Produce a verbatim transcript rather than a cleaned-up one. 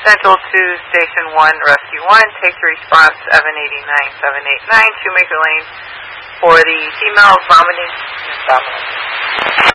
Central to Station one, Rescue one. Take the response seven eight nine, seven eight nine, Shoemaker Lane for the female vomiting abdominal.